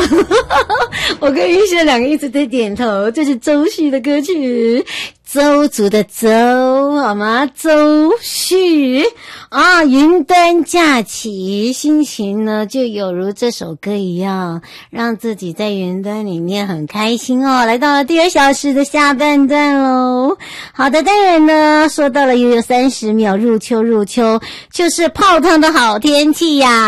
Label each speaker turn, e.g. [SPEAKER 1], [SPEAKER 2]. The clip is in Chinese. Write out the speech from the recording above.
[SPEAKER 1] 我跟玉轩两个一直在点头，这是周旭的歌曲，周族的周，好吗？周旭啊，云端假期，心情呢就有如这首歌一样，让自己在云端里面很开心哦。来到了第2小时的下半段喽。好的，当然呢，说到了又有30秒，入秋，就是泡汤的好天气呀。